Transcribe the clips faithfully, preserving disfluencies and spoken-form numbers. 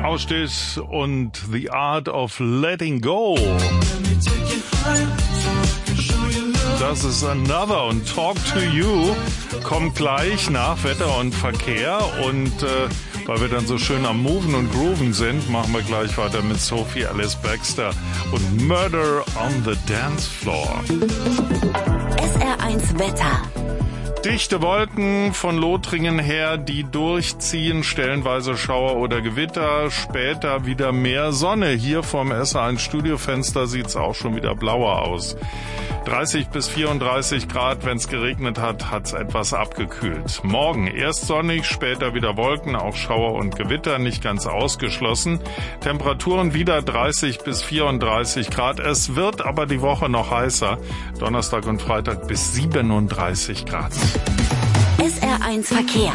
Ausstich und The Art of Letting Go. Das ist Another und Talk to You kommt gleich nach Wetter und Verkehr und äh, weil wir dann so schön am Moven und Grooven sind, machen wir gleich weiter mit Sophie Alice Baxter und Murder on the Dance Floor. S R eins Wetter. Dichte Wolken von Lothringen her, die durchziehen, stellenweise Schauer oder Gewitter, später wieder mehr Sonne. Hier vom S R eins Studiofenster sieht's auch schon wieder blauer aus. dreißig bis vierunddreißig Grad, wenn's geregnet hat, hat's etwas abgekühlt. Morgen erst sonnig, später wieder Wolken, auch Schauer und Gewitter, nicht ganz ausgeschlossen. Temperaturen wieder dreißig bis vierunddreißig Grad. Es wird aber die Woche noch heißer. Donnerstag und Freitag bis siebenunddreißig Grad. S R eins Verkehr.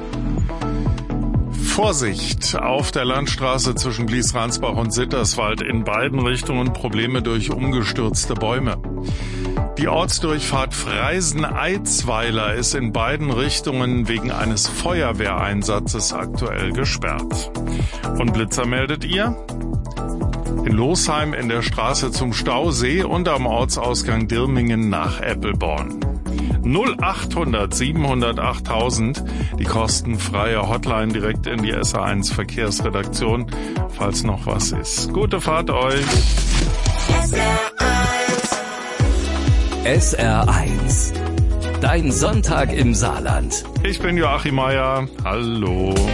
Vorsicht auf der Landstraße zwischen Glies-Ransbach und Sitterswald, in beiden Richtungen Probleme durch umgestürzte Bäume. Die Ortsdurchfahrt Freisen-Eitzweiler ist in beiden Richtungen wegen eines Feuerwehreinsatzes aktuell gesperrt. Und Blitzer meldet ihr? In Losheim in der Straße zum Stausee und am Ortsausgang Dirmingen nach Eppelborn. null achthundert siebenhundert achttausend, die kostenfreie Hotline direkt in die S R eins Verkehrsredaktion, falls noch was ist. Gute Fahrt euch! S R eins. S R eins. Dein Sonntag im Saarland. Ich bin Joachim Meier. Hallo.